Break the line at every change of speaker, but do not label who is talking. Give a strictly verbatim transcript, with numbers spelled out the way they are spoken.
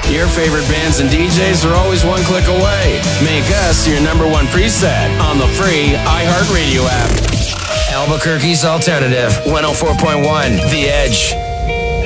Your favorite bands and D Js are always one click away. Make us your number one preset on the free iHeartRadio app. Albuquerque's alternative, one oh four point one, The Edge.